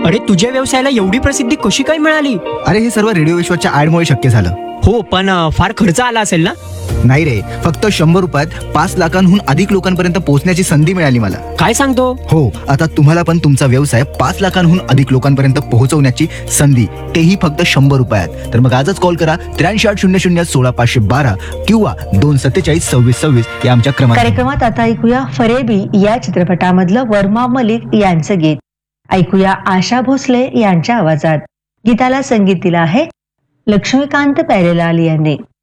अरे तुझ्या व्यवसायाला एवढी प्रसिद्धी कशी काय मिळाली? अरे हे सर्व रेडिओ विश्वाच्या ऍडमुळे शक्य झालं. हो पण फार खर्च आला असेल ना? नाही रे, फक्त 100 रुपयात 5 लाखांहून अधिक लोकांपर्यंत पोहोचण्याची संधी मिळाली मला. काय सांगतो? हो, आता तुम्हाला पण तुमचा व्यवसाय 5 लाखांहून अधिक लोकांपर्यंत पोहोचवण्याची संधी, तेही फक्त 100 रुपयात. तर मग आजच कॉल करा 8380016512 किंवा 2474626 या आमच्या कार्यक्रमात आता ऐकूया फरेबी या चित्रपटामधलं वर्मा मलिक यांचं गीत. ऐकूया आशा भोसले यांच्या आवाजात. गीताला संगीत दिलं आहे लक्ष्मीकांत प्यारेलाल यांनी.